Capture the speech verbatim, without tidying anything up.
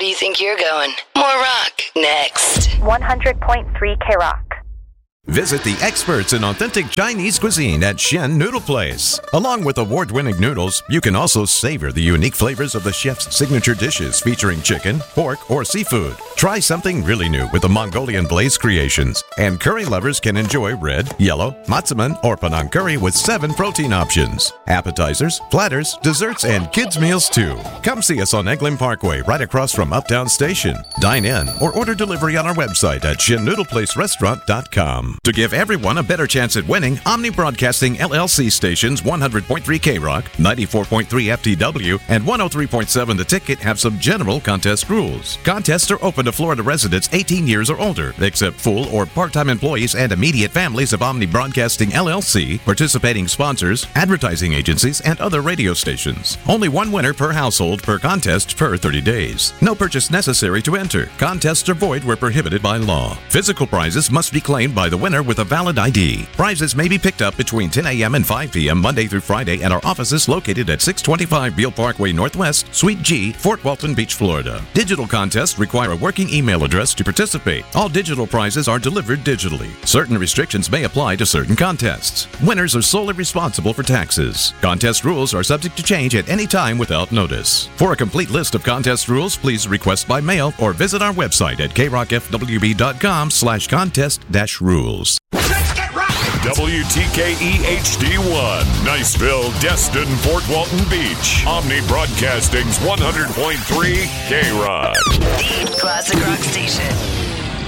you think you're going. More rock, next. one hundred point three K-Rock. Visit the experts in authentic Chinese cuisine at Shen Noodle Place. Along with award-winning noodles, you can also savor the unique flavors of the chef's signature dishes featuring chicken, pork, or seafood. Try something really new with the Mongolian Blaze creations. And curry lovers can enjoy red, yellow, matzaman, or Penang curry with seven protein options. Appetizers, platters, desserts, and kids' meals too. Come see us on Eglin Parkway, right across from Uptown Station. Dine in or order delivery on our website at shen noodle place restaurant dot com. To give everyone a better chance at winning, Omni Broadcasting L L C stations one hundred point three K-Rock, ninety-four point three F T W, and one oh three point seven The Ticket have some general contest rules. Contests are open to Florida residents eighteen years or older, except full or part-time employees and immediate families of Omni Broadcasting L L C, participating sponsors, advertising agencies, and other radio stations. Only one winner per household per contest per thirty days. No purchase necessary to enter. Contests are void where prohibited by law. Physical prizes must be claimed by the winner with a valid I D. Prizes may be picked up between ten a.m. and five p.m. Monday through Friday at our offices located at six twenty-five Beale Parkway Northwest, Suite G, Fort Walton Beach, Florida. Digital contests require a working email address to participate. All digital prizes are delivered digitally. Certain restrictions may apply to certain contests. Winners are solely responsible for taxes. Contest rules are subject to change at any time without notice. For a complete list of contest rules, please request by mail or visit our website at k rock f w b dot com slash contest dash rules. W T K E H D one, Niceville, Destin, Fort Walton Beach. Omni Broadcasting's one hundred point three K-Rock. The classic rock station.